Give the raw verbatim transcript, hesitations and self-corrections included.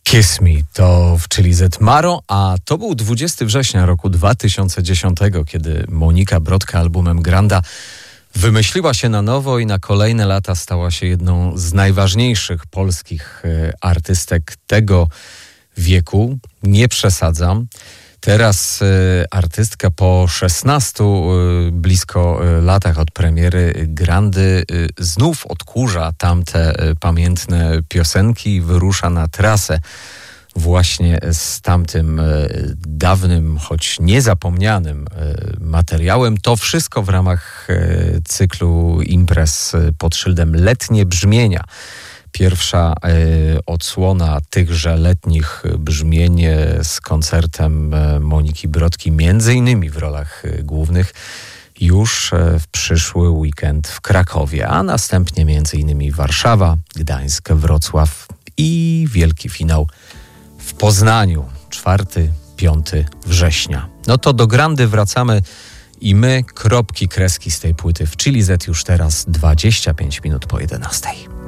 Kiss Me to w Chili Z Maro, a to był dwudziestego września roku dwa tysiące dziesiątego, kiedy Monika Brodka albumem Granda wymyśliła się na nowo i na kolejne lata stała się jedną z najważniejszych polskich artystek tego wieku. Nie przesadzam. Teraz y, artystka po szesnastu y, blisko y, latach od premiery Grandy y, znów odkurza tamte y, pamiętne piosenki i wyrusza na trasę właśnie z tamtym y, dawnym, choć niezapomnianym y, materiałem. To wszystko w ramach y, cyklu imprez y, pod szyldem Letnie Brzmienia. Pierwsza y, odsłona tychże letnich brzmień z koncertem y, Moniki Brodki, między innymi w rolach y, głównych, już y, w przyszły weekend w Krakowie, a następnie między innymi Warszawa, Gdańsk, Wrocław i wielki finał w Poznaniu, czwartego piątego września. No to do Grandy wracamy i my, kropki, kreski z tej płyty w Chili Z już teraz dwadzieścia pięć minut po jedenastej.